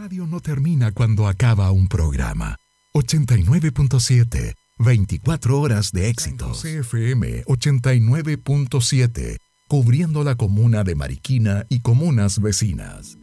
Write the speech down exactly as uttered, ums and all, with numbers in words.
radio no termina cuando acaba un programa. ochenta y nueve punto siete, veinticuatro horas de éxitos. C F M ochenta y nueve punto siete, cubriendo la comuna de Mariquina y comunas vecinas.